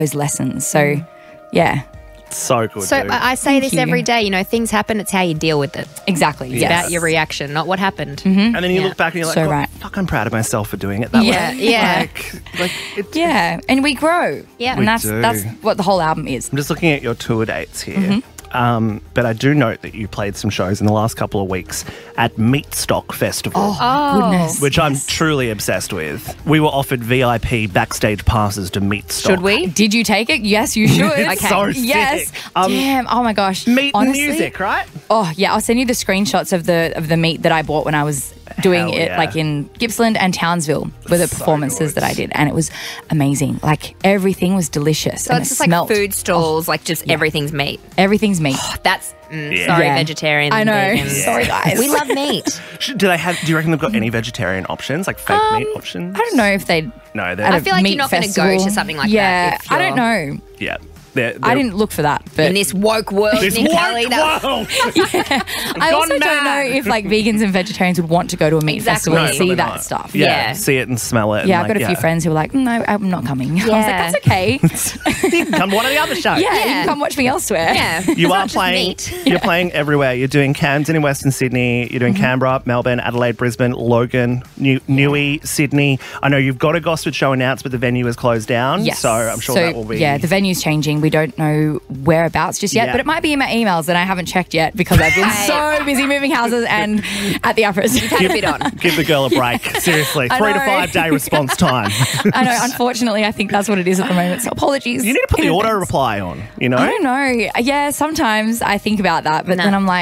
those lessons. So, yeah. So good. So dude. I say this you. every day, things happen, it's how you deal with it. Exactly. It's Yes. about your reaction, not what happened. and then you look back and you're like, So God, right. fuck, I'm proud of myself for doing it that Yeah, way. yeah. Like it's, Yeah, and we grow. Yeah. and We that's do. what the whole album is. I'm just looking at your tour dates here. But I do note that you played some shows in the last couple of weeks at Meatstock Festival. Goodness. Which I'm truly obsessed with. We were offered VIP backstage passes to Meatstock. Should we? Did you take it? Yes, you should. It's so sick. Yes. Damn. Oh my gosh. Meat and Honestly, music, right? Oh yeah, I'll send you the screenshots of the meat that I bought when I was doing Hell it, yeah. like in Gippsland and Townsville, were the So performances good. that I did, and it was amazing. Like everything was delicious. So and it's it just like smelt. food stalls, like just everything's meat. Everything's meat. That's, Yeah. sorry, Yeah. vegetarians. I know. vegans. Sorry, guys. We love meat. Do you reckon they've got any vegetarian options, like fake meat options? I don't know if they. No, they're, at a I feel like you're meat not gonna go festival. to something like yeah, that if I don't you're- know. yeah. I didn't look for that, but In this woke world, This Nick woke Kelly, that world. I also don't know mad. if like vegans and vegetarians would want to go to a meat Exactly. festival No, and see probably that not. stuff. Yeah, Yeah. see it and smell it. Yeah, and I've got a few friends who are like, no, I'm not coming. I was like, Yeah. that's okay. You can come to one of the other shows. Yeah, you can come watch me elsewhere. yeah. You It's are not just playing. meat. You're playing everywhere. You're doing Camden in Western Sydney. You're doing Canberra, Melbourne, Adelaide, Brisbane, Logan, Newey, Sydney. I know you've got a Gosford show announced, but the venue is closed down. Yes. So I'm sure that will be. Yeah, the venue's changing. We don't know whereabouts just yet, Yeah. but it might be in my emails and I haven't checked yet because I've been so busy moving houses and at the operas. Had a bit on. Give the girl a break. Seriously, I 3 to know. 5 day response time. I know, unfortunately, I think that's what it is at the moment. So apologies. You need to put the in auto advance. reply on. You know. I don't know. Yeah, sometimes I think about that, but Nah. then I'm like,